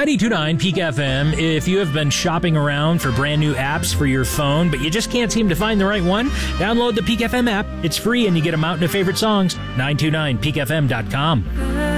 92.9 Peak FM. If you have been shopping around for brand new apps for your phone, but you just can't seem to find the right one, download the Peak FM app. It's free and you get a mountain of favorite songs. 929peakfm.com.